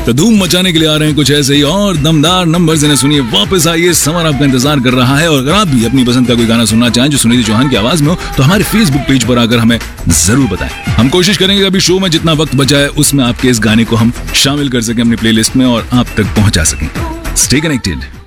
तो धूम मचाने के लिए आ रहे हैं कुछ ऐसे ही और दमदार नंबर से सुनिए। वापस आइए, समर आपका इंतजार कर रहा है। और अगर आप भी अपनी पसंद का कोई गाना सुनना चाहें जो सुनिधि चौहान की आवाज में हो तो हमारे फेसबुक पेज पर आकर हमें जरूर बताएं। हम कोशिश करेंगे अभी शो में जितना वक्त बचा है उसमें आपके इस गाने को हम शामिल कर सकें अपनी प्लेलिस्ट में और आप तक पहुंचा सकें। Stay connected.